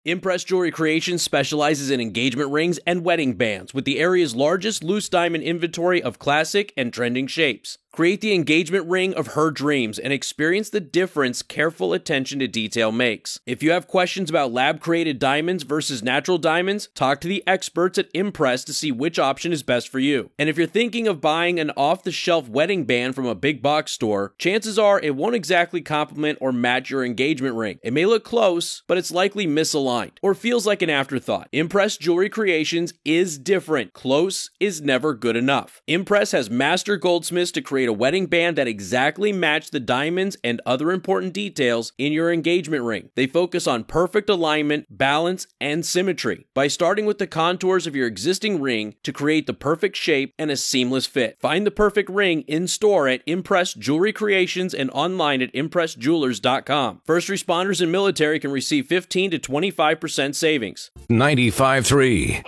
Impress Jewelry Creations specializes in engagement rings and wedding bands with the area's largest loose diamond inventory of classic and trending shapes. Create the engagement ring of her dreams and experience the difference careful attention to detail makes. If you have questions about lab-created diamonds versus natural diamonds, talk to the experts at Impress to see which option is best for you. And if you're thinking of buying an off-the-shelf wedding band from a big box store, chances are it won't exactly complement or match your engagement ring. It may look close, but it's likely misaligned or feels like an afterthought. Impress Jewelry Creations is different. Close is never good enough. Impress has master goldsmiths to create a wedding band that exactly match the diamonds and other important details in your engagement ring. They focus on perfect alignment, balance, and symmetry by starting with the contours of your existing ring to create the perfect shape and a seamless fit. Find the perfect ring in store at Impress Jewelry Creations and online at ImpressJewelers.com. First responders and military can receive 15 to 25% savings. 95.3.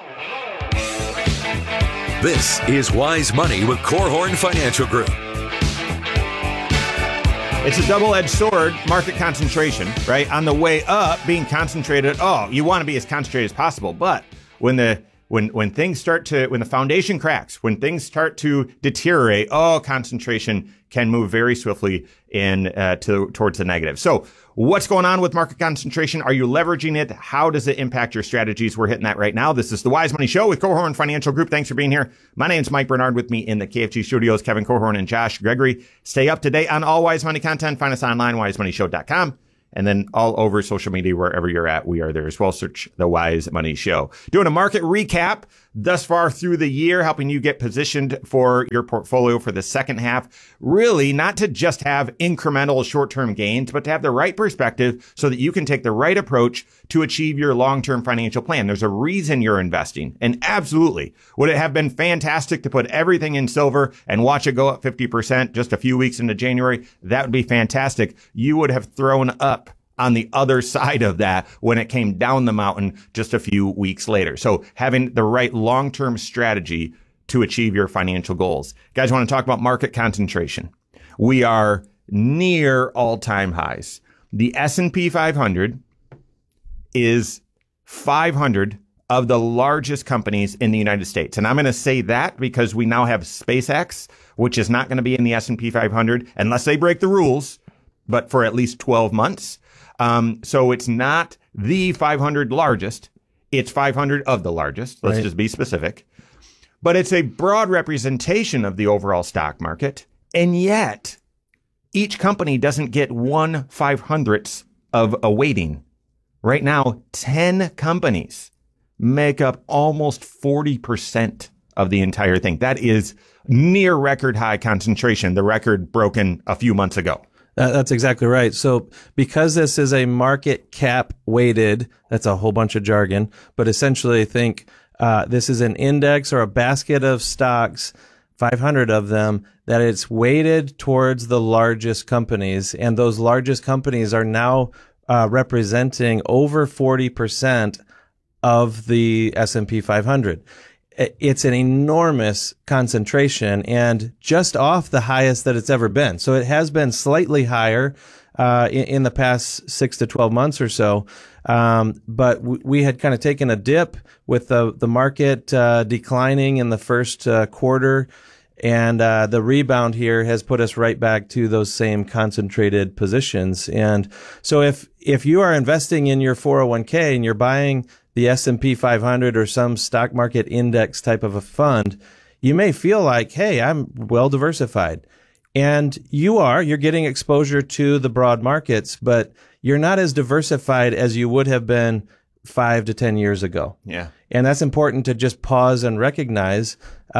This is Wise Money with Korhorn Financial Group. It's a double-edged sword, market concentration, right? On the way up, being concentrated. Oh, you want to be as concentrated as possible. But when the foundation cracks, when things start to deteriorate, concentration can move very swiftly towards the negative. So what's going on with market concentration? Are you leveraging it? How does it impact your strategies? We're hitting that right now. This is the Wise Money Show with Korhorn Financial Group. Thanks for being here. My name's Mike Bernard. With me in the KFG studios, Kevin Korhorn and Josh Gregory. Stay up to date on all Wise Money content. Find us online, wisemoneyshow.com. And then all over social media, wherever you're at, we are there as well. Search The Wise Money Show. Doing a market recap thus far through the year, helping you get positioned for your portfolio for the second half. Really, not to just have incremental short-term gains, but to have the right perspective so that you can take the right approach to achieve your long-term financial plan. There's a reason you're investing. And absolutely, would it have been fantastic to put everything in silver and watch it go up 50% just a few weeks into January? That would be fantastic. You would have thrown up on the other side of that when it came down the mountain just a few weeks later. So having the right long-term strategy to achieve your financial goals. Guys, want to talk about market concentration. We are near all-time highs. The S&P 500 is 500 of the largest companies in the United States. And I'm going to say that because we now have SpaceX, which is not going to be in the S&P 500 unless they break the rules, but for at least 12 months. So it's not the 500 largest. It's 500 of the largest. Let's just be specific. But it's a broad representation of the overall stock market. And yet each company doesn't get 1/500th of a weighting. Right now, 10 companies make up almost 40% of the entire thing. That is near record high concentration, the record broken a few months ago. That's exactly right. So because this is a market cap weighted, that's a whole bunch of jargon, but essentially think this is an index or a basket of stocks, 500 of them, that it's weighted towards the largest companies. And those largest companies are now representing over 40% of the S&P 500. It's an enormous concentration and just off the highest that it's ever been. So it has been slightly higher in the past 6 to 12 months or so. But we had kind of taken a dip with the market declining in the first quarter. And the rebound here has put us right back to those same concentrated positions. And so if you are investing in your 401k and you're buying the S&P 500 or some stock market index type of a fund, you may feel like, hey, I'm well diversified. And you're getting exposure to the broad markets, but you're not as diversified as you would have been 5 to 10 years ago. Yeah. And that's important to just pause and recognize.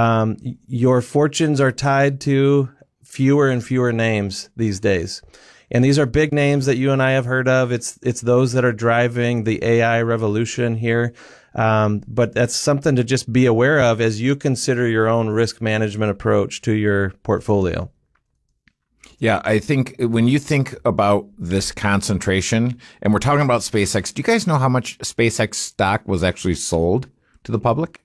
Your fortunes are tied to fewer and fewer names these days. And these are big names that you and I have heard of. It's those that are driving the AI revolution here. But that's something to just be aware of as you consider your own risk management approach to your portfolio. Yeah, I think when you think about this concentration, and we're talking about SpaceX, do you guys know how much SpaceX stock was actually sold to the public?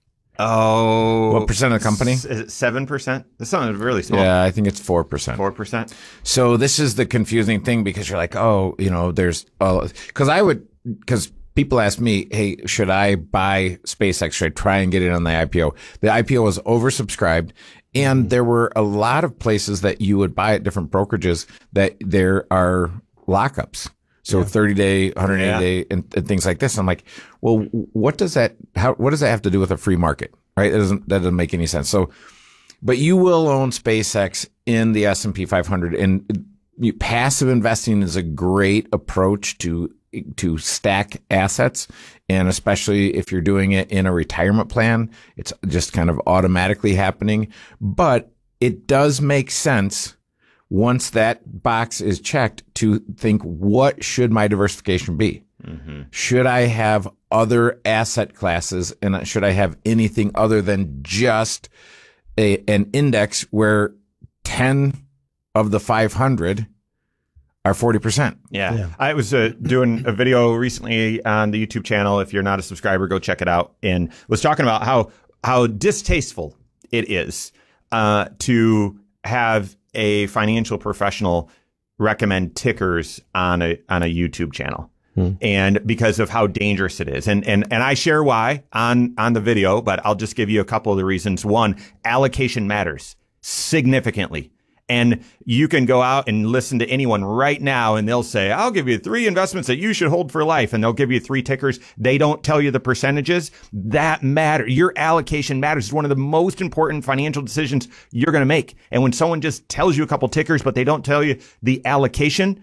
Oh, what percent of the company? Is it 7%? This sounds really small. Yeah, I think it's 4%. 4%. So this is the confusing thing because you're like, there's, because people ask me, hey, should I buy SpaceX? Should I try and get it on the IPO? The IPO was oversubscribed, and there were a lot of places that you would buy at different brokerages that there are lockups. So 30-day, 180-day, and things like this. I'm like, well, what does that have to do with a free market, right? That doesn't make any sense. So, but you will own SpaceX in the S&P 500, and passive investing is a great approach to stack assets. And especially if you're doing it in a retirement plan, it's just kind of automatically happening. But it does make sense once that box is checked to think, what should my diversification be? Mm-hmm. Should I have other asset classes, and should I have anything other than just an index where 10 of the 500 are 40%? Yeah. I was doing a video recently on the YouTube channel. If you're not a subscriber, go check it out. And was talking about how distasteful it is to have a financial professional recommend tickers on a YouTube channel. And because of how dangerous it is. And I share why on the video, but I'll just give you a couple of the reasons. One, allocation matters significantly. And you can go out and listen to anyone right now, and they'll say, I'll give you 3 investments that you should hold for life. And they'll give you 3 tickers. They don't tell you the percentages. That matter. Your allocation matters. It's one of the most important financial decisions you're going to make. And when someone just tells you a couple tickers, but they don't tell you the allocation,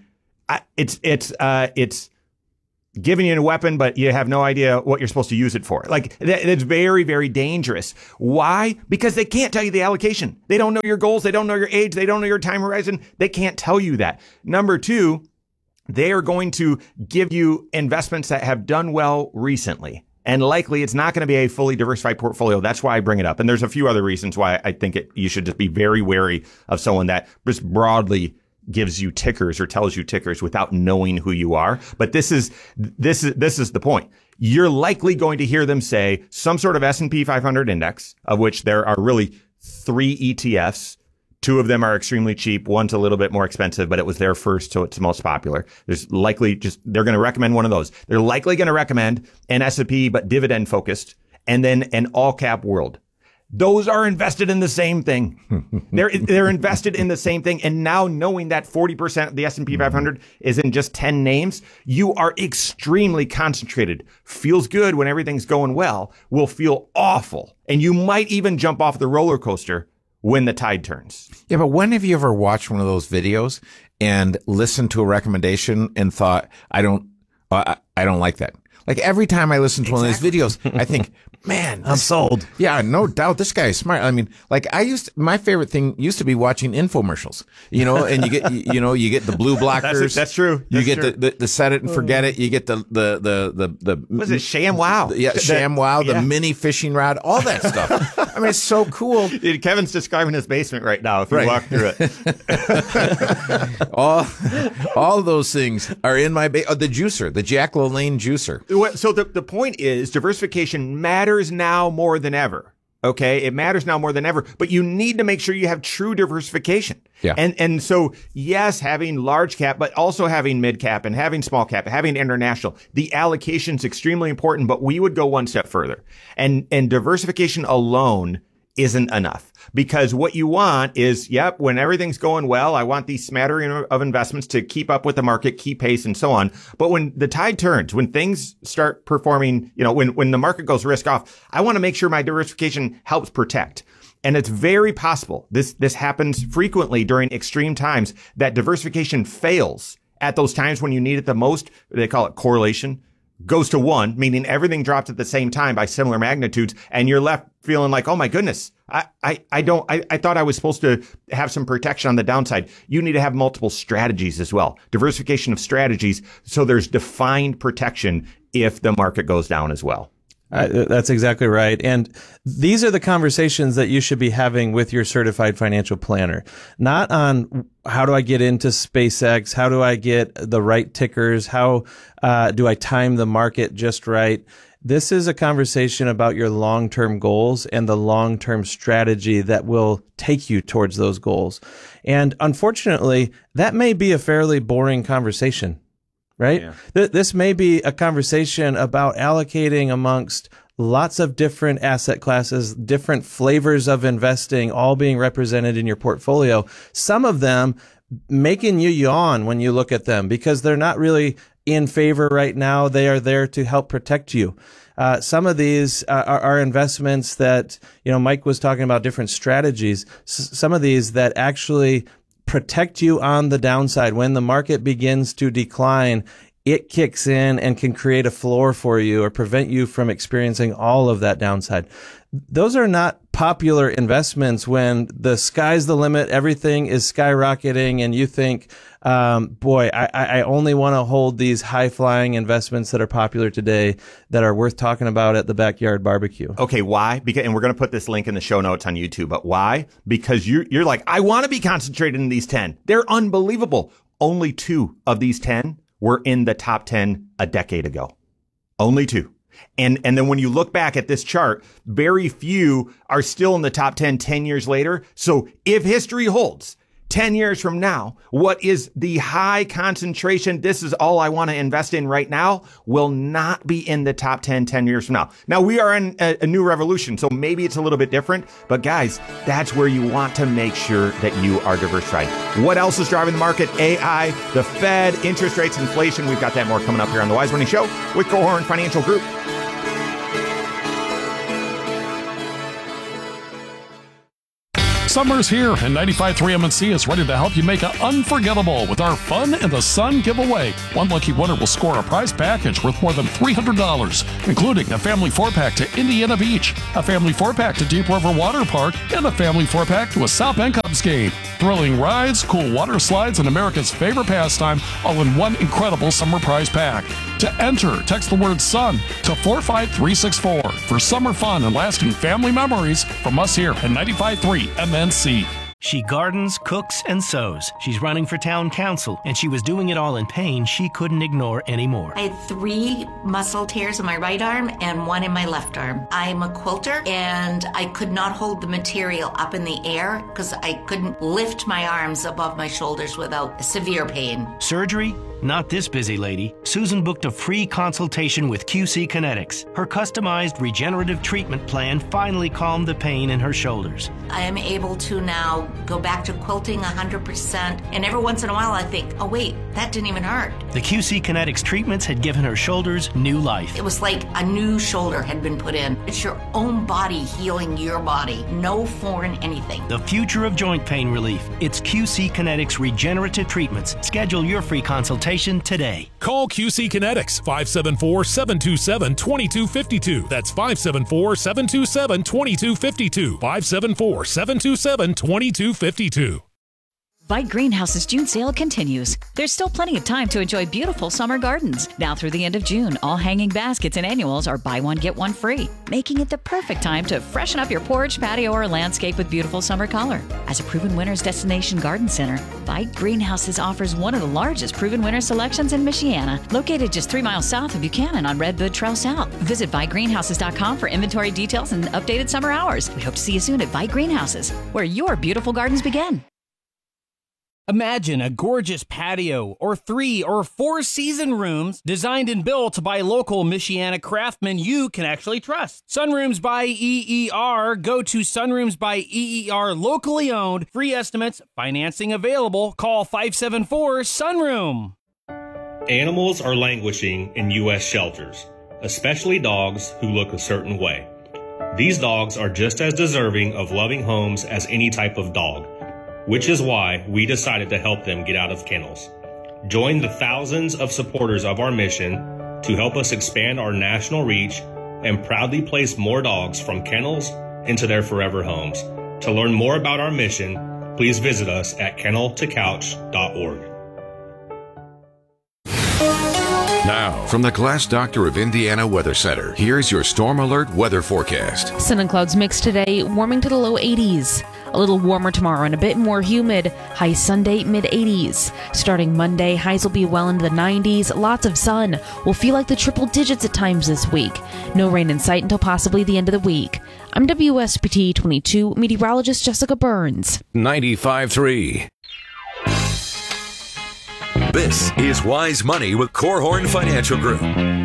it's giving you a weapon, but you have no idea what you're supposed to use it for. Like, it's very, very dangerous. Why? Because they can't tell you the allocation. They don't know your goals. They don't know your age. They don't know your time horizon. They can't tell you that. Number 2, they are going to give you investments that have done well recently. And likely it's not going to be a fully diversified portfolio. That's why I bring it up. And there's a few other reasons why I think you should just be very wary of someone that just broadly gives you tickers or tells you tickers without knowing who you are. But this is the point. You're likely going to hear them say some sort of S&P 500 index, of which there are really 3 ETFs. 2 of them are extremely cheap. One's a little bit more expensive, but it was there first, so it's the most popular. There's likely they're going to recommend one of those. They're likely going to recommend an S&P, but dividend focused, and then an all cap world. Those are invested in the same thing. They're invested in the same thing. And now knowing that 40% of the S&P 500 is in just 10 names, you are extremely concentrated. Feels good when everything's going well, will feel awful. And you might even jump off the roller coaster when the tide turns. Yeah, but when have you ever watched one of those videos and listened to a recommendation and thought, I don't like that? Like, every time I listen to one of these videos, I think, man, I'm sold. Yeah, no doubt. This guy is smart. I mean, like, my favorite thing used to be watching infomercials, and you get, you get the blue blockers. That's true. You get the set it and forget it. You get the was it ShamWow? Yeah, ShamWow, the mini fishing rod, all that stuff. I mean, it's so cool. Kevin's describing his basement right now. If you walk through it, all those things are in my the juicer, the Jack LaLanne juicer. So the point is, diversification matters now more than ever. Okay, it matters now more than ever, but you need to make sure you have true diversification. Yeah. And so, yes, having large cap, but also having mid cap and having small cap, having international, the allocation is extremely important, but we would go one step further. And diversification alone isn't enough, because what you want is, when everything's going well, I want these smattering of investments to keep up with the market, keep pace, and so on. But when the tide turns, when things start performing, when the market goes risk off, I want to make sure my diversification helps protect. And it's very possible, this happens frequently during extreme times, that diversification fails at those times when you need it the most. They call it correlation. Goes to 1, meaning everything drops at the same time by similar magnitudes, and you're left feeling like, oh my goodness, I thought I was supposed to have some protection on the downside. You need to have multiple strategies as well. Diversification of strategies, so there's defined protection if the market goes down as well. That's exactly right. And these are the conversations that you should be having with your certified financial planner, not on how do I get into SpaceX? How do I get the right tickers? How do I time the market just right? This is a conversation about your long-term goals and the long-term strategy that will take you towards those goals. And unfortunately, that may be a fairly boring conversation. right? Yeah. This may be a conversation about allocating amongst lots of different asset classes, different flavors of investing, all being represented in your portfolio. Some of them making you yawn when you look at them because they're not really in favor right now. They are there to help protect you. Some of these are investments that, Mike was talking about different strategies. Some of these that actually protect you on the downside. When the market begins to decline, it kicks in and can create a floor for you or prevent you from experiencing all of that downside. Those are not popular investments when the sky's the limit, everything is skyrocketing, and you think, I only want to hold these high-flying investments that are popular today that are worth talking about at the backyard barbecue. Okay, why? And we're going to put this link in the show notes on YouTube, but why? Because you're like, I want to be concentrated in these 10. They're unbelievable. Only 2 of these 10 were in the top 10 a decade ago. Only 2. And then when you look back at this chart, very few are still in the top 10 years later. So if history holds 10 years from now, what is the high concentration, this is all I want to invest in right now, will not be in the top 10 years from now. Now, we are in a new revolution, so maybe it's a little bit different. But guys, that's where you want to make sure that you are diversified. What else is driving the market? AI, the Fed, interest rates, inflation. We've got that more coming up here on The Wise Money Show with Cohorn Financial Group. Summer's here, and 95.3 MNC is ready to help you make it unforgettable with our Fun in the Sun giveaway. One lucky winner will score a prize package worth more than $300, including a family 4-pack to Indiana Beach, a family 4-pack to Deep River Water Park, and a family 4-pack to a South Bend Cubs game. Thrilling rides, cool water slides, and America's favorite pastime, all in one incredible summer prize pack. To enter, text the word SUN to 45364 for summer fun and lasting family memories from us here at 95.3 MNC. She gardens, cooks, and sews. She's running for town council, and she was doing it all in pain she couldn't ignore anymore. I had 3 muscle tears in my right arm and 1 in my left arm. I'm a quilter, and I could not hold the material up in the air because I couldn't lift my arms above my shoulders without severe pain. Surgery? Not this busy lady. Susan booked a free consultation with QC Kinetics. Her customized regenerative treatment plan finally calmed the pain in her shoulders. I am able to now go back to quilting 100%, and every once in a while I think, oh wait, that didn't even hurt. The QC Kinetics treatments had given her shoulders new life. It was like a new shoulder had been put in. It's your own body healing your body. No foreign anything. The future of joint pain relief. It's QC Kinetics regenerative treatments. Schedule your free consultation today. Call QC Kinetics 574-727-2252. That's 574-727-2252. 574-727-2252. Bite Greenhouse's June sale continues. There's still plenty of time to enjoy beautiful summer gardens. Now through the end of June, all hanging baskets and annuals are buy one, get one free, making it the perfect time to freshen up your porch, patio, or landscape with beautiful summer color. As a Proven Winners Destination Garden Center, Bite Greenhouses offers one of the largest Proven Winners selections in Michiana, located just 3 miles south of Buchanan on Redwood Trail South. Visit BiteGreenhouses.com for inventory details and updated summer hours. We hope to see you soon at Bite Greenhouses, where your beautiful gardens begin. Imagine a gorgeous patio or 3 or 4 season rooms designed and built by local Michiana craftsmen you can actually trust. Sunrooms by EER. Go to Sunrooms by EER, locally owned, free estimates, financing available. Call 574-SUNROOM. Animals are languishing in U.S. shelters, especially dogs who look a certain way. These dogs are just as deserving of loving homes as any type of dog, which is why we decided to help them get out of kennels. Join the thousands of supporters of our mission to help us expand our national reach and proudly place more dogs from kennels into their forever homes. To learn more about our mission, please visit us at kenneltocouch.org. Now, from the Glass Doctor of Indiana Weather Center, here's your Storm Alert weather forecast. Sun and clouds mixed today, warming to the low 80s. A little warmer tomorrow and a bit more humid. High Sunday, mid-80s. Starting Monday, highs will be well into the 90s. Lots of sun. Will feel like the triple digits at times this week. No rain in sight until possibly the end of the week. I'm WSPT 22 meteorologist Jessica Burns. 95.3. This is Wise Money with Korhorn Financial Group.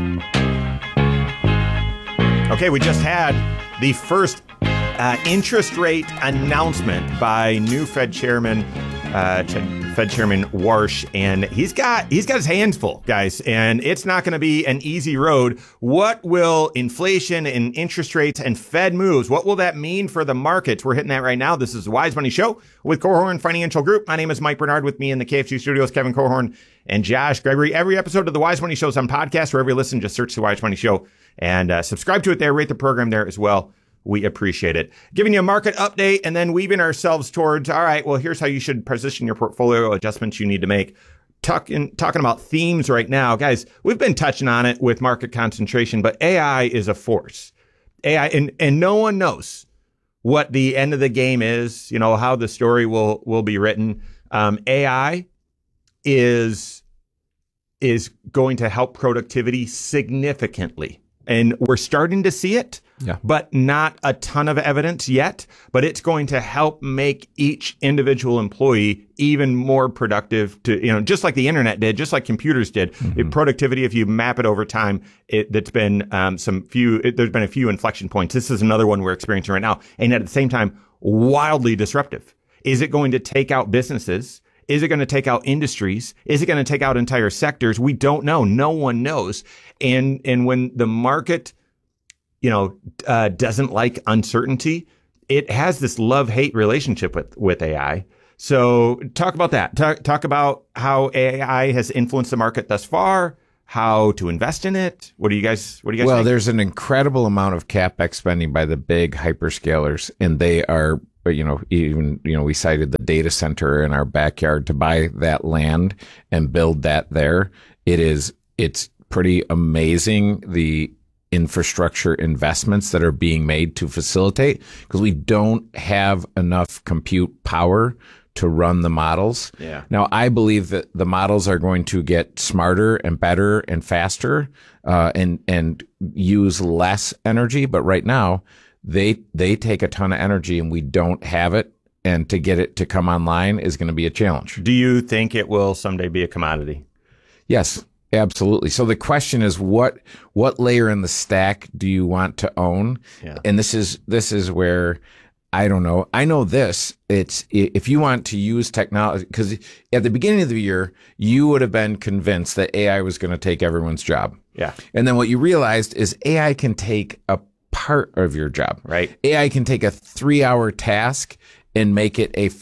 Okay, we just had the first interest rate announcement by new Fed Chairman Warsh, and he's got his hands full, guys, and it's not going to be an easy road. What will inflation and interest rates and Fed moves, what will that mean for the markets? We're hitting that right now. This is the Wise Money Show with Korhorn Financial Group. My name is Mike Bernard. With me in the KFG studios, Kevin Korhorn and Josh Gregory. Every episode of the Wise Money Show is on podcast. Wherever you listen, just search the Wise Money Show and subscribe to it there. Rate the program there as well. We appreciate it. Giving you a market update and then weaving ourselves towards, all right, well, here's how you should position your portfolio, adjustments you need to make. Talking about themes right now. Guys, we've been touching on it with market concentration, but AI is a force. AI, and no one knows what the end of the game is, how the story will be written. AI is going to help productivity significantly. And we're starting to see it, but not a ton of evidence yet. But it's going to help make each individual employee even more productive to, just like the internet did, just like computers did. Productivity, if you map it over time, there's been a few inflection points. This is another one we're experiencing right now. And at the same time, wildly disruptive. Is it going to take out businesses? Is it going to take out industries? Is it going to take out entire sectors? We don't know. No one knows. And when the market, doesn't like uncertainty, it has this love-hate relationship with AI. So talk about that. Talk about how AI has influenced the market thus far, how to invest in it. What do you guys think? There's an incredible amount of CapEx spending by the big hyperscalers, and they are, we cited the data center in our backyard to buy that land and build that there. It's pretty amazing the infrastructure investments that are being made to facilitate, because we don't have enough compute power to run the models. Yeah. Now, I believe that the models are going to get smarter and better and faster, and use less energy. But right now, they take a ton of energy, and we don't have it. And to get it to come online is going to be a challenge. Do you think it will someday be a commodity? Yes, absolutely. So the question is, what layer in the stack do you want to own? Yeah. And this is where I don't know. I know this. It's if you want to use technology, because at the beginning of the year, you would have been convinced that AI was going to take everyone's job. Yeah. And then what you realized is AI can take a part of your job. Right. AI can take a 3-hour task and make it a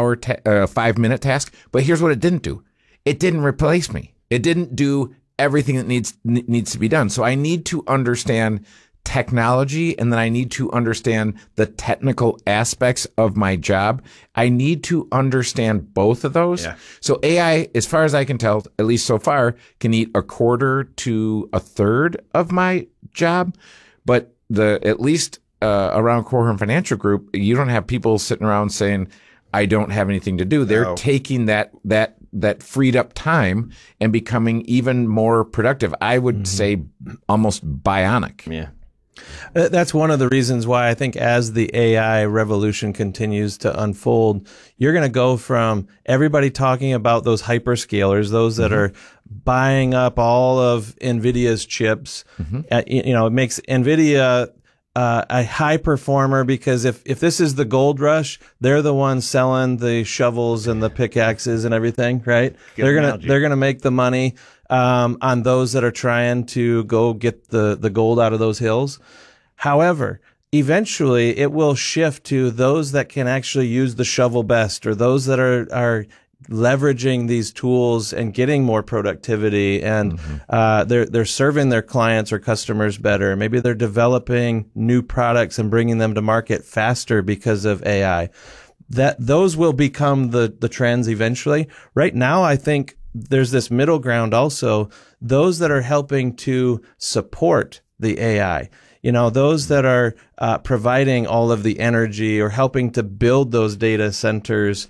5-minute task. But here's what it didn't do. It didn't replace me. It didn't do everything that needs to be done. So I need to understand technology, and then I need to understand the technical aspects of my job. I need to understand both of those. Yeah. So AI, as far as I can tell, at least so far, can eat a quarter to a third of my job. But at least around Korhorn Financial Group, you don't have people sitting around saying, I don't have anything to do. They're taking that freed up time and becoming even more productive. I would say almost bionic. Yeah. That's one of the reasons why I think as the AI revolution continues to unfold, you're going to go from everybody talking about those hyperscalers, those that are buying up all of NVIDIA's chips. It makes NVIDIA a high performer, because if this is the gold rush, they're the ones selling the shovels and the pickaxes and everything, right? They're gonna make the money on those that are trying to go get the gold out of those hills. However, eventually it will shift to those that can actually use the shovel best, or those that are leveraging these tools and getting more productivity, and they're serving their clients or customers better. Maybe they're developing new products and bringing them to market faster because of AI. Those will become the trends eventually. Right now, I think there's this middle ground also, those that are helping to support the AI. Those that are providing all of the energy or helping to build those data centers,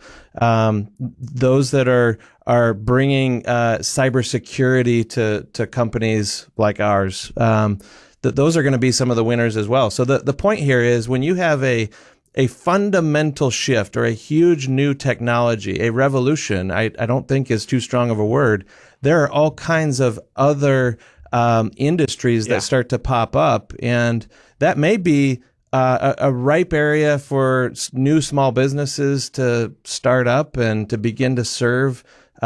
those that are bringing cybersecurity to companies like ours, those are going to be some of the winners as well. So the point here is, when you have a a fundamental shift or a huge new technology, a revolution, I don't think is too strong of a word. There are all kinds of other industries that start to pop up, and that may be a ripe area for new small businesses to start up and to begin to serve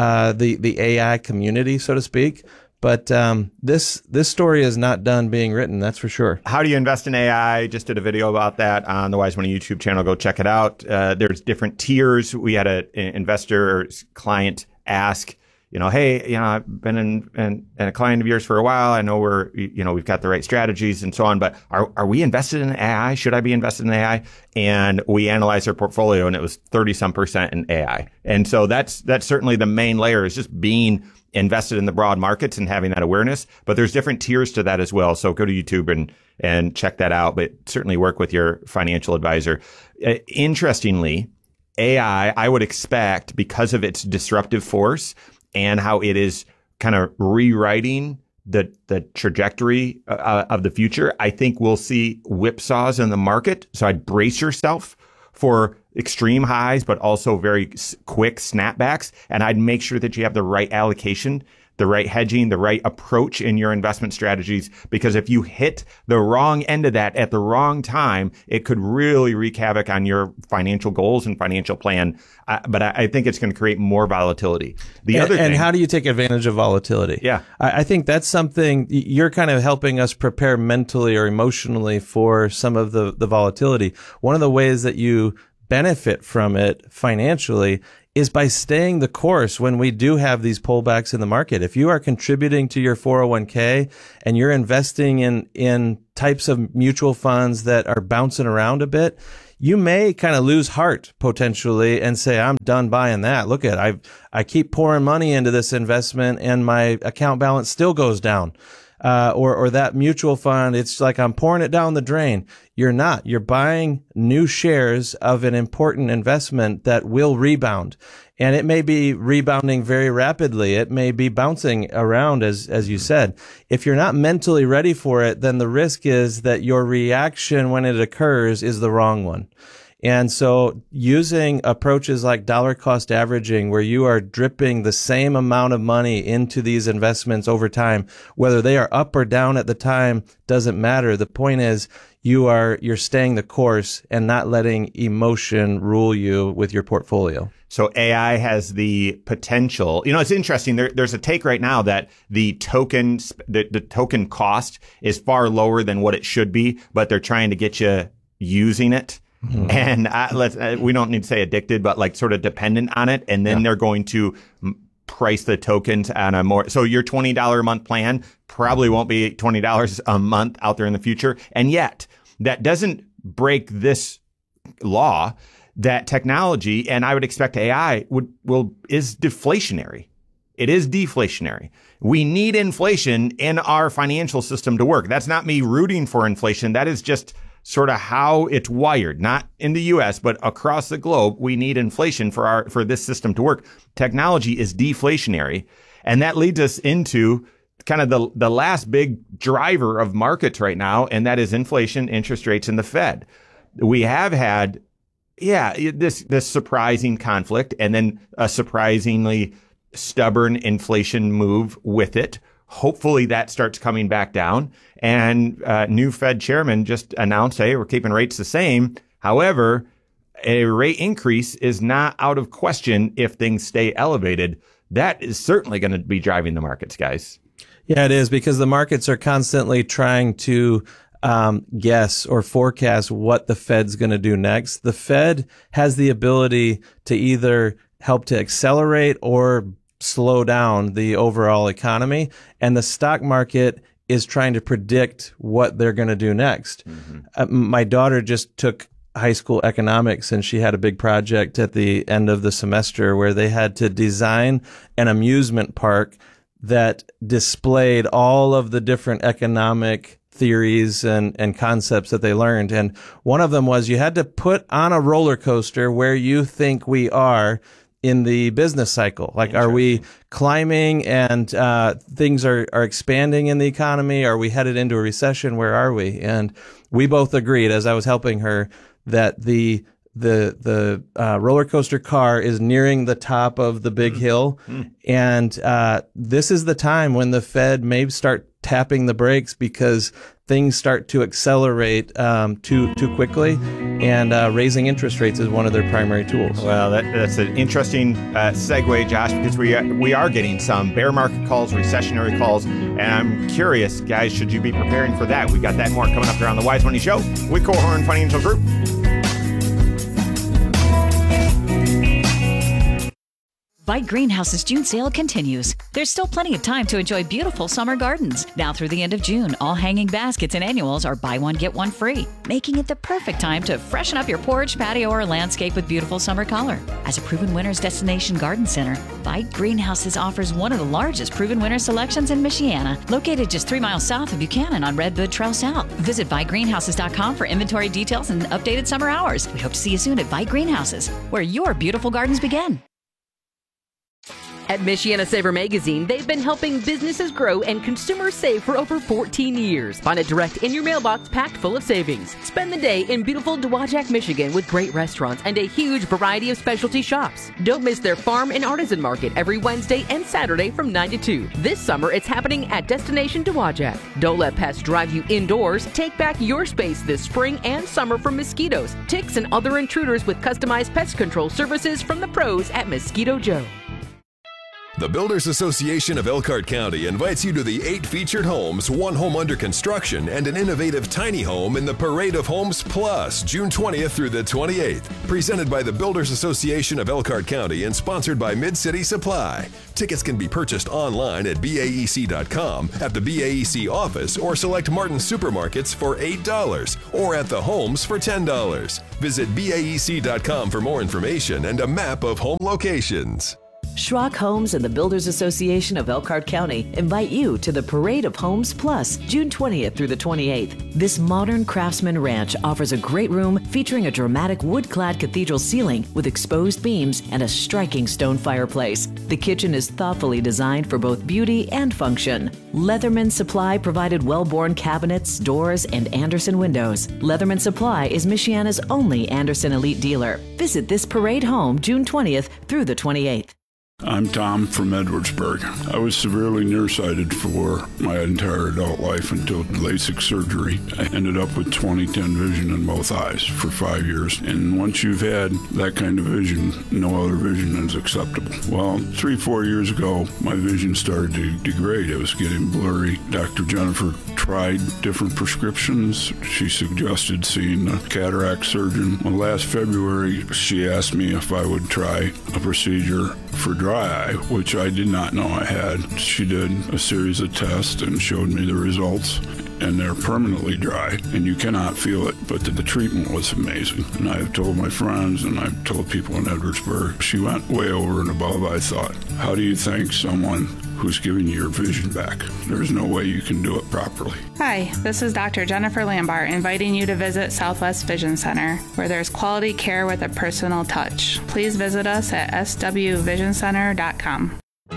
the AI community, so to speak. But this story is not done being written, that's for sure. How do you invest in AI? Just did a video about that on the Wise Money YouTube channel. Go check it out. There's different tiers. We had an investor or client ask, hey, I've been in a client of yours for a while. I know we've got the right strategies and so on, but are we invested in AI? Should I be invested in AI? And we analyzed their portfolio, and it was 30-some% in AI. And so that's certainly the main layer, is just being invested in the broad markets and having that awareness. But there's different tiers to that as well. So go to YouTube and check that out, but certainly work with your financial advisor. Interestingly, AI, I would expect, because of its disruptive force and how it is kind of rewriting the trajectory of the future, I think we'll see whipsaws in the market. So I'd brace yourself for extreme highs, but also very quick snapbacks. And I'd make sure that you have the right allocation, the right hedging, the right approach in your investment strategies, because if you hit the wrong end of that at the wrong time, it could really wreak havoc on your financial goals and financial plan. But I think it's going to create more volatility. And how do you take advantage of volatility? Yeah. I think that's something you're kind of helping us prepare mentally or emotionally for some of the volatility. One of the ways that you benefit from it financially is by staying the course when we do have these pullbacks in the market. If you are contributing to your 401k and you're investing in types of mutual funds that are bouncing around a bit, you may kind of lose heart potentially and say, I'm done buying that. Look at, I keep pouring money into this investment and my account balance still goes down. Or that mutual fund, it's like I'm pouring it down the drain. You're not. You're buying new shares of an important investment that will rebound. And it may be rebounding very rapidly. It may be bouncing around, as you said. If you're not mentally ready for it, then the risk is that your reaction when it occurs is the wrong one. And so using approaches like dollar cost averaging, where you are dripping the same amount of money into these investments over time, whether they are up or down at the time, doesn't matter. The point is you're staying the course and not letting emotion rule you with your portfolio. So AI has the potential. It's interesting. There's a take right now that the token cost is far lower than what it should be, but they're trying to get you using it. Mm-hmm. And we don't need to say addicted, but like sort of dependent on it. And then they're going to price the tokens on a more, so your $20 a month plan probably won't be $20 a month out there in the future. And yet that doesn't break this law that technology, and I would expect AI is deflationary. It is deflationary. We need inflation in our financial system to work. That's not me rooting for inflation. That is just sort of how it's wired, not in the U.S., but across the globe. We need inflation for this system to work. Technology is deflationary. And that leads us into kind of the last big driver of markets right now, and that is inflation, interest rates, and the Fed. We have had, this surprising conflict and then a surprisingly stubborn inflation move with it. Hopefully that starts coming back down. And new Fed chairman just announced, hey, we're keeping rates the same. However, a rate increase is not out of question if things stay elevated. That is certainly going to be driving the markets, guys. Yeah, it is, because the markets are constantly trying to guess or forecast what the Fed's going to do next. The Fed has the ability to either help to accelerate or slow down the overall economy, and the stock market is trying to predict what they're going to do next. Mm-hmm. My daughter just took high school economics, and she had a big project at the end of the semester where they had to design an amusement park that displayed all of the different economic theories and concepts that they learned. And one of them was you had to put on a roller coaster where you think we are in the business cycle. Like, are we climbing and things are expanding in the economy? Are we headed into a recession? Where are we? And we both agreed, as I was helping her, that the roller coaster car is nearing the top of the big hill. And this is the time when the Fed may start tapping the brakes because things start to accelerate too quickly, and raising interest rates is one of their primary tools. Well, that's an interesting segue, Josh, because we are getting some bear market calls, recessionary calls, and I'm curious, guys, should you be preparing for that? We got that and more coming up here on the Wise Money Show with Korhorn Financial Group. Vite Greenhouse's June sale continues. There's still plenty of time to enjoy beautiful summer gardens. Now through the end of June, all hanging baskets and annuals are buy one, get one free, making it the perfect time to freshen up your porch, patio, or landscape with beautiful summer color. As a proven winner's destination garden center, Vite Greenhouses offers one of the largest proven winner selections in Michiana, located just 3 miles south of Buchanan on Redwood Trail South. Visit ViteGreenhouses.com for inventory details and updated summer hours. We hope to see you soon at Vite Greenhouses, where your beautiful gardens begin. At Michiana Saver Magazine, they've been helping businesses grow and consumers save for over 14 years. Find it direct in your mailbox packed full of savings. Spend the day in beautiful Dowagiac, Michigan with great restaurants and a huge variety of specialty shops. Don't miss their farm and artisan market every Wednesday and Saturday from 9 to 2. This summer, it's happening at Destination Dowagiac. Don't let pests drive you indoors. Take back your space this spring and summer from mosquitoes, ticks, and other intruders with customized pest control services from the pros at Mosquito Joe. The Builders Association of Elkhart County invites you to the 8 featured homes, 1 home under construction, and an innovative tiny home in the Parade of Homes Plus, June 20th through the 28th. Presented by the Builders Association of Elkhart County and sponsored by Mid-City Supply. Tickets can be purchased online at BAEC.com, at the BAEC office, or select Martin Supermarkets for $8, or at the homes for $10. Visit BAEC.com for more information and a map of home locations. Schrock Homes and the Builders Association of Elkhart County invite you to the Parade of Homes Plus, June 20th through the 28th. This modern craftsman ranch offers a great room featuring a dramatic wood-clad cathedral ceiling with exposed beams and a striking stone fireplace. The kitchen is thoughtfully designed for both beauty and function. Leatherman Supply provided well-born cabinets, doors, and Anderson windows. Leatherman Supply is Michiana's only Anderson Elite dealer. Visit this parade home June 20th through the 28th. I'm Tom from Edwardsburg. I was severely nearsighted for my entire adult life until LASIK surgery. I ended up with 20/10 vision in both eyes for 5 years. And once you've had that kind of vision, no other vision is acceptable. Well, 3-4 years ago, my vision started to degrade. It was getting blurry. Dr. Jennifer tried different prescriptions. She suggested seeing a cataract surgeon. Well, last February, she asked me if I would try a procedure for dry eye, which I did not know I had. She did a series of tests and showed me the results, and they're permanently dry, and you cannot feel it, but the treatment was amazing. And I've told my friends, and I've told people in Edwardsburg, she went way over and above, I thought. How do you thank someone who's giving you your vision back? There's no way you can do it properly. Hi, this is Dr. Jennifer Lambart inviting you to visit Southwest Vision Center, where there's quality care with a personal touch. Please visit us at swvisioncenter.com.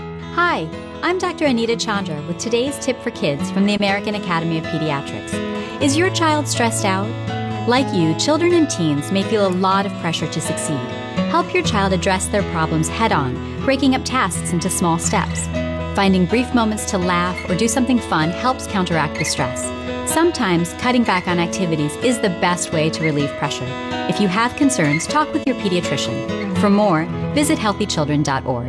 Hi, I'm Dr. Anita Chandra with today's tip for kids from the American Academy of Pediatrics. Is your child stressed out? Like you, children and teens may feel a lot of pressure to succeed. Help your child address their problems head-on, breaking up tasks into small steps. Finding brief moments to laugh or do something fun helps counteract the stress. Sometimes cutting back on activities is the best way to relieve pressure. If you have concerns, talk with your pediatrician. For more, visit healthychildren.org.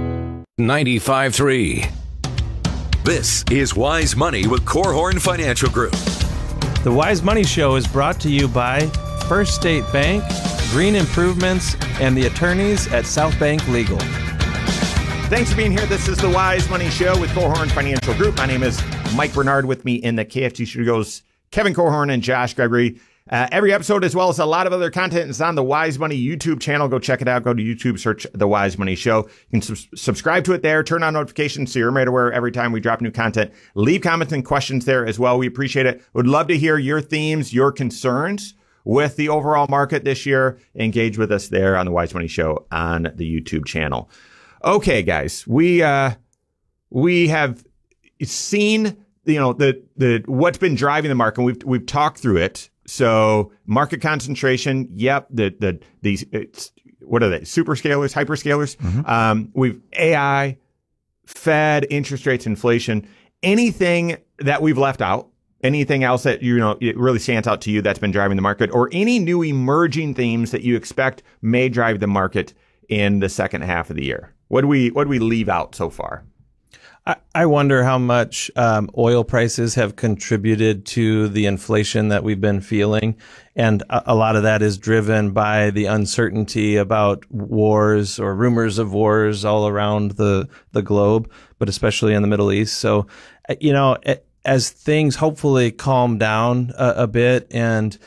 95.3. This is Wise Money with Korhorn Financial Group. The Wise Money Show is brought to you by First State Bank, Green Improvements, and the attorneys at South Bank Legal. Thanks for being here. This is the Wise Money Show with Korhorn Financial Group. My name is Mike Bernard. With me in the KFG studios, Kevin Korhorn and Josh Gregory. Every episode, as well as a lot of other content, is on the Wise Money YouTube channel. Go check it out. Go to YouTube, search the Wise Money Show. You can subscribe to it there. Turn on notifications so you're made aware every time we drop new content. Leave comments and questions there as well. We appreciate it. Would love to hear your themes, your concerns with the overall market this year. Engage with us there on the Wise Money Show on the YouTube channel. Okay, guys, we have seen, the what's been driving the market. We've talked through it. So market concentration, yep. These what are they? Superscalers, hyperscalers. We've AI, Fed, interest rates, inflation. Anything that we've left out, anything else that it really stands out to you that's been driving the market, or any new emerging themes that you expect may drive the market in the second half of the year? What do we leave out so far? I wonder how much oil prices have contributed to the inflation that we've been feeling. And a lot of that is driven by the uncertainty about wars or rumors of wars all around the globe, but especially in the Middle East. So, as things hopefully calm down a bit, and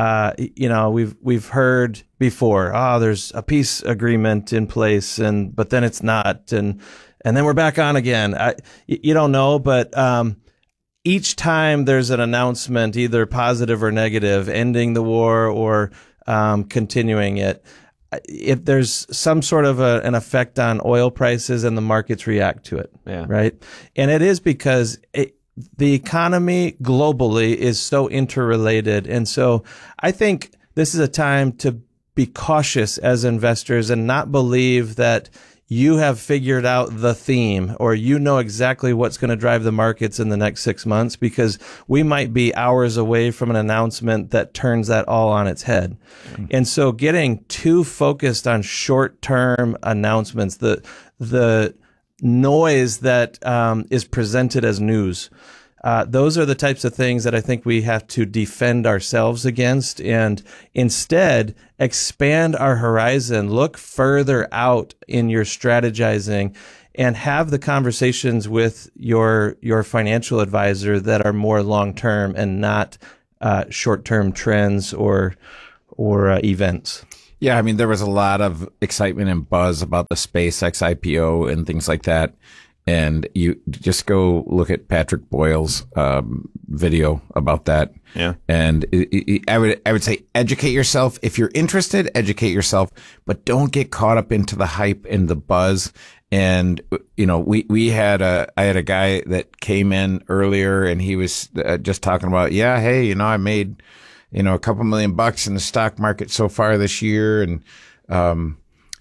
we've heard before, there's a peace agreement in place, but then it's not, and then we're back on again. You don't know, but each time there's an announcement, either positive or negative, ending the war or continuing it, if there's some sort of an effect on oil prices, and the markets react to it, right? And it is because the economy globally is so interrelated. And so I think this is a time to be cautious as investors and not believe that you have figured out the theme, or exactly what's going to drive the markets in the next 6 months, because we might be hours away from an announcement that turns that all on its head. And so getting too focused on short-term announcements, the noise that is presented as news, those are the types of things that I think we have to defend ourselves against, and instead expand our horizon, look further out in your strategizing, and have the conversations with your financial advisor that are more long-term and not short-term trends or events. Yeah, I mean, there was a lot of excitement and buzz about the SpaceX IPO and things like that. And you just go look at Patrick Boyle's video about that. Yeah. And I would say educate yourself. If you're interested, educate yourself, but don't get caught up into the hype and the buzz. And, I had a guy that came in earlier, and he was just talking about, I made, a couple $1 million in the stock market so far this year. And,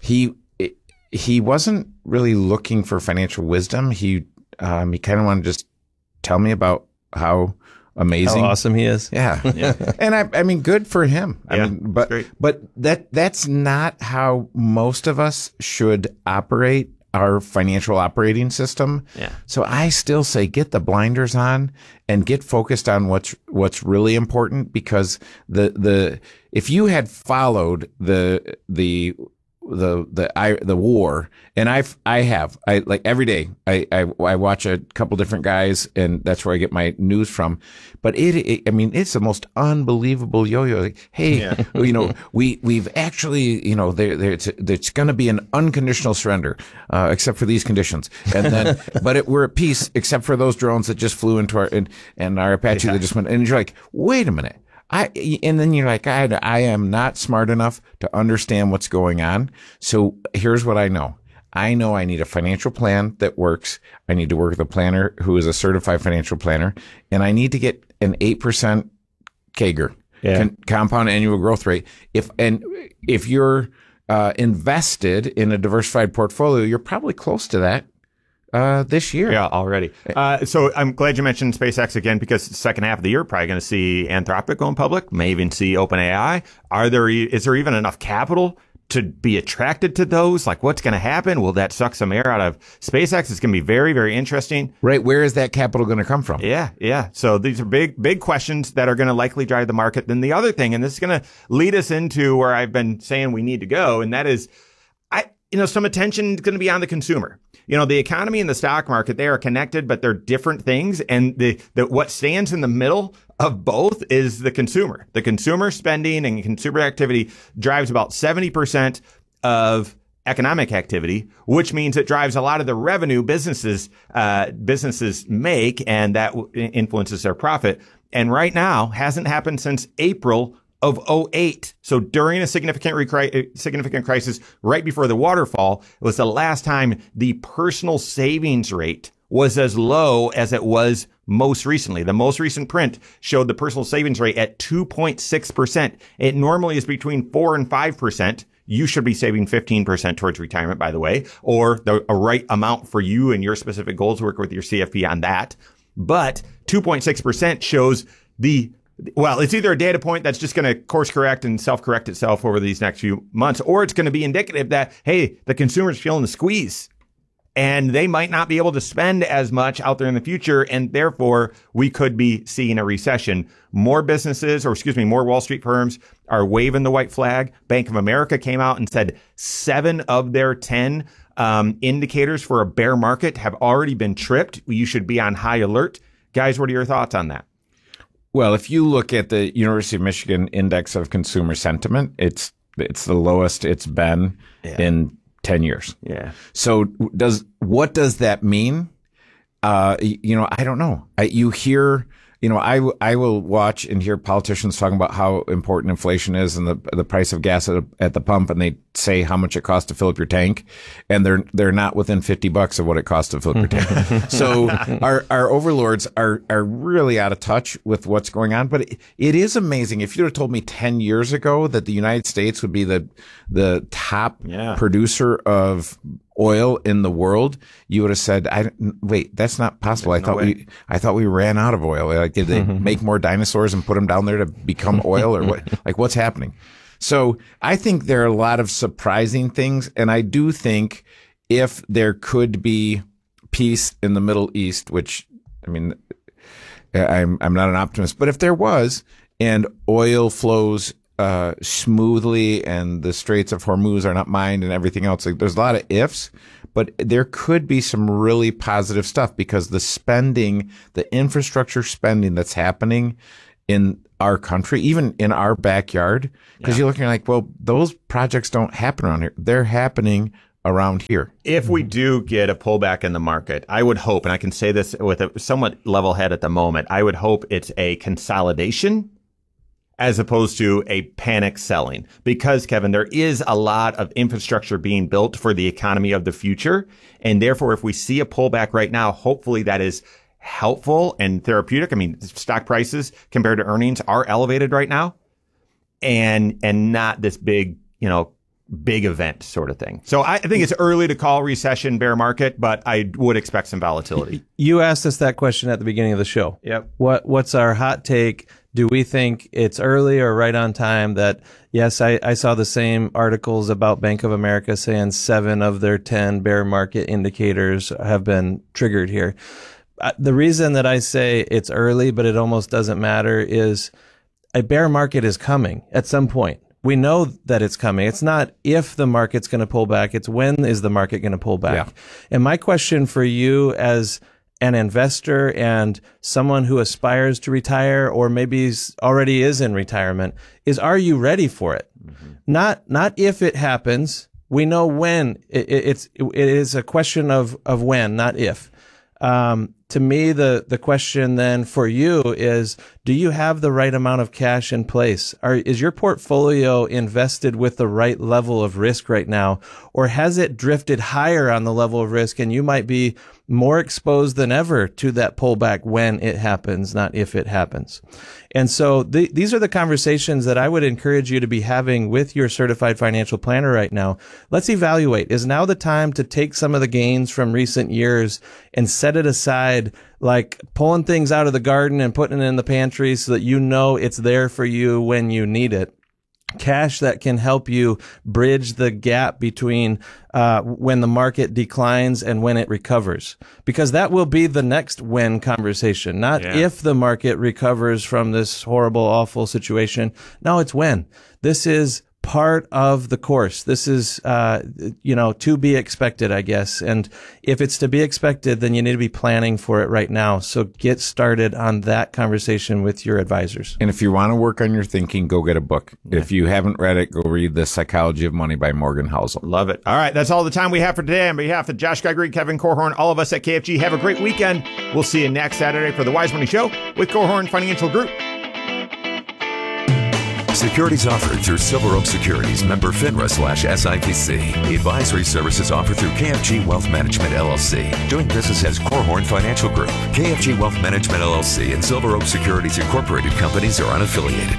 he wasn't really looking for financial wisdom. He kind of wanted to just tell me about how amazing, how awesome he is. Yeah. And I mean, good for him. But that's not how most of us should operate our financial operating system. Yeah. So I still say get the blinders on and get focused on what's really important, because if you had followed the war, and I like every day I watch a couple different guys, and that's where I get my news from. But it's the most unbelievable yo-yo. Like, hey, we've actually, there's going to be an unconditional surrender, except for these conditions, and then we're at peace except for those drones that just flew into our Apache that just went, and you're like, wait a minute. And then you're like, I am not smart enough to understand what's going on. So here's what I know. I know I need a financial plan that works. I need to work with a planner who is a certified financial planner, and I need to get an 8% CAGR, compound annual growth rate. If you're invested in a diversified portfolio, you're probably close to that. This year. Yeah, already. So I'm glad you mentioned SpaceX again, because the second half of the year, probably going to see Anthropic going public, may even see OpenAI. Is there even enough capital to be attracted to those? Like, what's going to happen? Will that suck some air out of SpaceX? It's going to be very, very interesting. Right. Where is that capital going to come from? Yeah. So these are big questions that are going to likely drive the market. Then the other thing, and this is going to lead us into where I've been saying we need to go, and that is, some attention is going to be on the consumer. The economy and the stock market, they are connected, but they're different things. And what stands in the middle of both is the consumer. The consumer spending and consumer activity drives about 70% of economic activity, which means it drives a lot of the revenue businesses make, and that influences their profit. And right now, hasn't happened since April of 2008. So during a significant crisis right before the waterfall, it was the last time the personal savings rate was as low as it was most recently. The most recent print showed the personal savings rate at 2.6%. It normally is between 4 and 5%. You should be saving 15% towards retirement, by the way, or a right amount for you and your specific goals. Work with your CFP on that. But 2.6% shows it's either a data point that's just going to course correct and self-correct itself over these next few months, or it's going to be indicative that, hey, the consumer's feeling the squeeze and they might not be able to spend as much out there in the future. And therefore, we could be seeing a recession. More Wall Street firms are waving the white flag. Bank of America came out and said 7 of their 10 indicators for a bear market have already been tripped. You should be on high alert. Guys, what are your thoughts on that? Well, if you look at the University of Michigan Index of Consumer Sentiment, it's the lowest it's been in 10 years. Yeah. So what does that mean? I don't know. You hear, I will watch and hear politicians talking about how important inflation is and the price of gas at the pump, and they say how much it costs to fill up your tank, and they're not within $50 of what it costs to fill up your tank. So our overlords are really out of touch with what's going on. But it is amazing. If you had told me 10 years ago that the United States would be the top producer of oil in the world, you would have said, wait, that's not possible. I thought we ran out of oil. Like, did they make more dinosaurs and put them down there to become oil, or what? Like, what's happening? So I think there are a lot of surprising things. And I do think if there could be peace in the Middle East, which, I mean, I'm not an optimist, but if there was, and oil flows smoothly and the Straits of Hormuz are not mined and everything else, like, there's a lot of ifs, but there could be some really positive stuff because the infrastructure spending that's happening in our country, even in our backyard, because you're looking like, well, those projects don't happen around here. They're happening around here. If we do get a pullback in the market, I would hope, and I can say this with a somewhat level head at the moment, I would hope it's a consolidation as opposed to a panic selling. Because, Kevin, there is a lot of infrastructure being built for the economy of the future. And therefore, if we see a pullback right now, hopefully that is helpful and therapeutic. I mean, stock prices compared to earnings are elevated right now, and not this big event sort of thing. So I think it's early to call recession, bear market, but I would expect some volatility. You asked us that question at the beginning of the show. Yep. What's our hot take? Do we think it's early or right on time? That, yes, I saw the same articles about Bank of America saying 7 of their 10 bear market indicators have been triggered here. The reason that I say it's early, but it almost doesn't matter, is a bear market is coming at some point. We know that it's coming. It's not if the market's going to pull back. It's when is the market going to pull back? Yeah. And my question for you as an investor and someone who aspires to retire, or maybe already is in retirement, is, are you ready for it? Mm-hmm. Not if it happens. We know when. It is a question of when, not if. To me, the question then for you is, do you have the right amount of cash in place? Is your portfolio invested with the right level of risk right now? Or has it drifted higher on the level of risk and you might be more exposed than ever to that pullback when it happens, not if it happens? And so these are the conversations that I would encourage you to be having with your certified financial planner right now. Let's evaluate. Is now the time to take some of the gains from recent years and set it aside, like pulling things out of the garden and putting it in the pantry so that you know it's there for you when you need it? Cash that can help you bridge the gap between when the market declines and when it recovers, because that will be the next when conversation, not if the market recovers from this horrible, awful situation. No, it's when. This is part of the course. This is, to be expected, I guess. And if it's to be expected, then you need to be planning for it right now. So get started on that conversation with your advisors. And if you want to work on your thinking, go get a book. Yeah. If you haven't read it, go read The Psychology of Money by Morgan Housel. Love it. All right. That's all the time we have for today. On behalf of Josh Gregory, Kevin Korhorn, all of us at KFG, have a great weekend. We'll see you next Saturday for the Wise Money Show with Korhorn Financial Group. Securities offered through Silver Oak Securities, member FINRA/SIPC. Advisory services offered through KFG Wealth Management LLC. Doing business as Korhorn Financial Group. KFG Wealth Management LLC and Silver Oak Securities Incorporated companies are unaffiliated.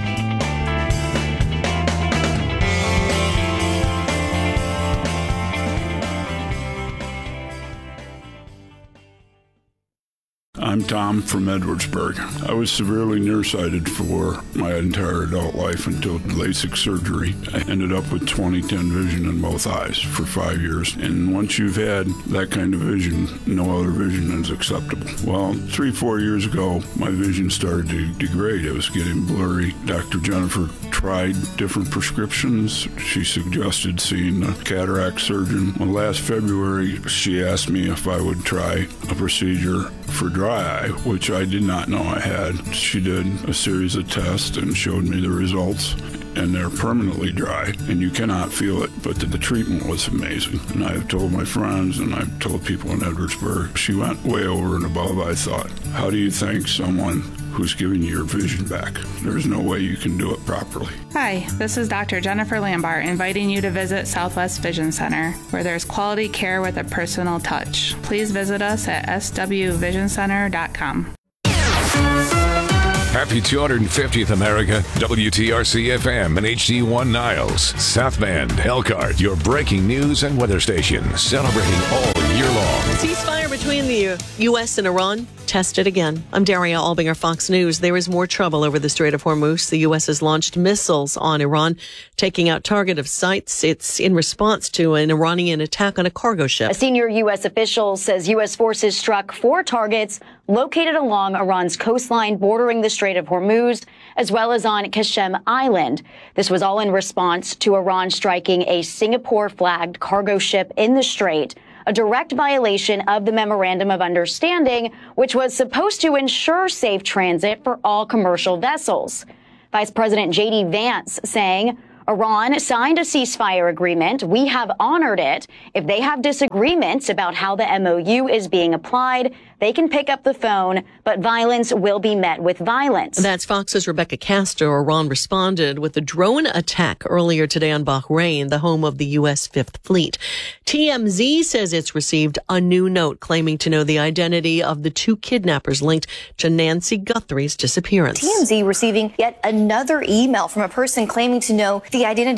I'm Tom from Edwardsburg. I was severely nearsighted for my entire adult life until LASIK surgery. I ended up with 20/10 vision in both eyes for 5 years. And once you've had that kind of vision, no other vision is acceptable. Well, 3-4 years ago, my vision started to degrade. It was getting blurry. Dr. Jennifer tried different prescriptions. She suggested seeing a cataract surgeon. Well, last February, she asked me if I would try a procedure for dry eye, which I did not know I had. She did a series of tests and showed me the results, and they're permanently dry, and you cannot feel it, but the treatment was amazing. And I've told my friends, and I've told people in Edwardsburg, she went way over and above, I thought. How do you thank someone who's giving you your vision back? There's no way you can do it properly. Hi, this is Dr. Jennifer Lambart inviting you to visit Southwest Vision Center, where there's quality care with a personal touch. Please visit us at swvisioncenter.com. Happy 250th America, WTRC FM and HD1 Niles, South Bend, Elkhart, your breaking news and weather station, celebrating all year long. Ceasefire between the U.S. and Iran tested again. I'm Daria Albinger, Fox News. There is more trouble over the Strait of Hormuz. The U.S. has launched missiles on Iran, taking out targeted sites. It's in response to an Iranian attack on a cargo ship. A senior U.S. official says U.S. forces struck 4 targets located along Iran's coastline bordering the Strait of Hormuz, as well as on Qasem Island. This was all in response to Iran striking a Singapore-flagged cargo ship in the strait, a direct violation of the Memorandum of Understanding, which was supposed to ensure safe transit for all commercial vessels. Vice President J.D. Vance saying, Iran signed a ceasefire agreement. We have honored it. If they have disagreements about how the MOU is being applied, they can pick up the phone, but violence will be met with violence. That's Fox's Rebecca Castor. Iran responded with a drone attack earlier today on Bahrain, the home of the U.S. Fifth Fleet. TMZ says it's received a new note claiming to know the identity of the 2 kidnappers linked to Nancy Guthrie's disappearance. TMZ receiving yet another email from a person claiming to know the identity